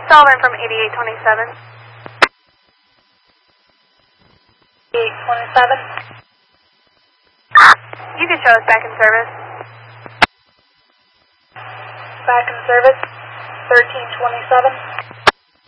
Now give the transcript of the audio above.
Sullivan from 8827. 8827. You can show us back in service. Back in service, 1327.